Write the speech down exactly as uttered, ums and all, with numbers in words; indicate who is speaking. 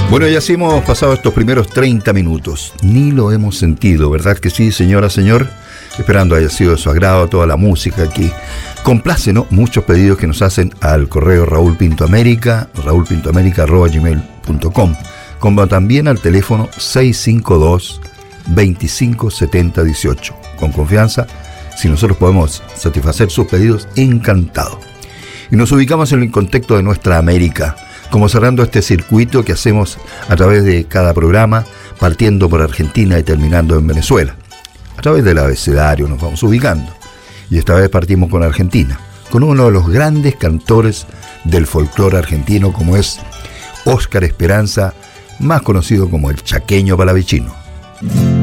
Speaker 1: Bueno, ya sí hemos pasado estos primeros treinta minutos. Ni lo hemos sentido, ¿verdad que sí, señora, señor? Esperando haya sido de su agrado toda la música que complace, ¿no? Muchos pedidos que nos hacen al correo Raúl Pinto América, raúl pinto américa arroba gmail punto com, como también al teléfono seis cinco dos, veinticinco setenta dieciocho. Con confianza, si nosotros podemos satisfacer sus pedidos, encantado. Y nos ubicamos en el contexto de nuestra América, como cerrando este circuito que hacemos a través de cada programa, partiendo por Argentina y terminando en Venezuela. A través del abecedario nos vamos ubicando. Y esta vez partimos con Argentina, con uno de los grandes cantores del folclore argentino, como es Óscar Esperanza, más conocido como el Chaqueño Palavecino.